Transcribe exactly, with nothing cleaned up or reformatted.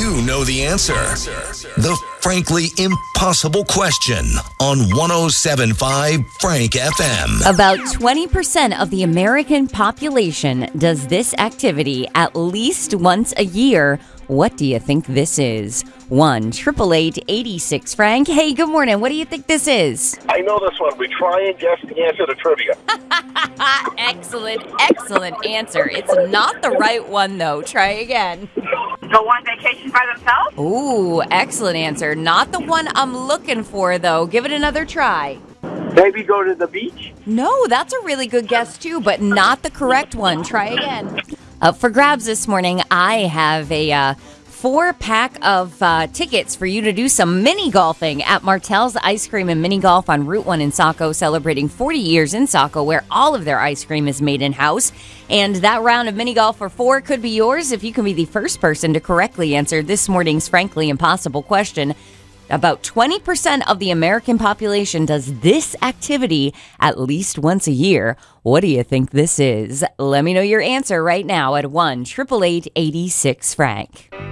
you know the answer? The frankly impossible question on one oh seven point five Frank F M. About twenty percent of the American population does this activity at least once a year. What do you think this is? one eight eight eight, eight six Frank. Hey, good morning. What do you think this is? I know this one. We try and guess the answer to trivia. Excellent, excellent answer. It's not the right one, though. Try again. Go on vacation by themselves? Ooh, excellent answer. Not the one I'm looking for, though. Give it another try. Maybe go to the beach? No, that's a really good guess, too, but not the correct one. Try again. Up for grabs this morning, I have a uh, four-pack of uh, tickets for you to do some mini golfing at Martell's Ice Cream and Mini Golf on Route one in Saco, celebrating forty years in Saco, where all of their ice cream is made in-house. And that round of mini golf for four could be yours if you can be the first person to correctly answer this morning's frankly impossible question. About twenty percent of the American population does this activity at least once a year. What do you think this is? Let me know your answer right now at one eight eight eight, eight six Frank.